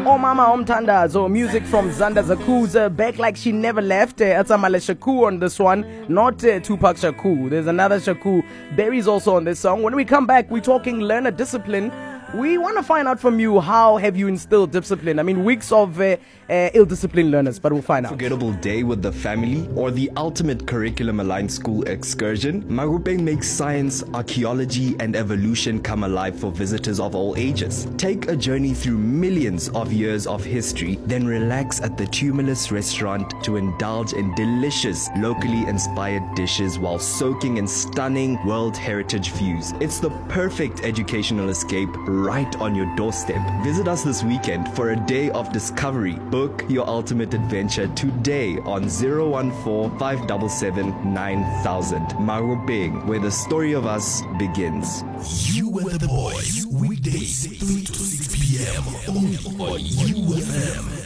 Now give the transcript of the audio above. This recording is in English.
Oh Mama Omtandazo, music from Zanda Zakuza, back like she never left. Atsamale Shakur on this one, not Tupac Shakur. There's another Shakur. Barry's also on this song. When we come back, we're talking learner discipline. We want to find out from you, how have you instilled discipline? I mean, weeks of ill-disciplined learners, but we'll find out. Forgettable day with the family or the ultimate curriculum-aligned school excursion? Marupeng makes science, archaeology, and evolution come alive for visitors of all ages. Take a journey through millions of years of history, then relax at the Tumulus restaurant to indulge in delicious, locally inspired dishes while soaking in stunning World Heritage views. It's the perfect educational escape right on your doorstep. Visit us this weekend for a day of discovery. Book your ultimate adventure today on 014 577 9000. Marupeng, where the story of us begins. You were the boys, weekdays 3 to 6 p.m. only on UFM.